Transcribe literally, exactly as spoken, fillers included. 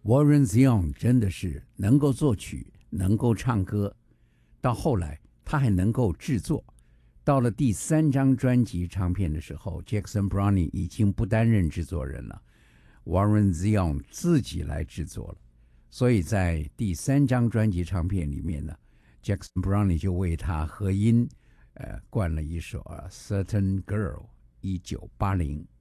Warren Zevon 真的是能够作曲，能够唱歌，到后来他还能够制作。到了第三张专辑唱片的时候 Jackson Browne 已经不担任制作人了， Warren Zevon 自己来制作了。所以在第三张专辑唱片里面呢， Jackson Browne 就为他和音呃，灌了一首、啊、Certain Girl 一九八零。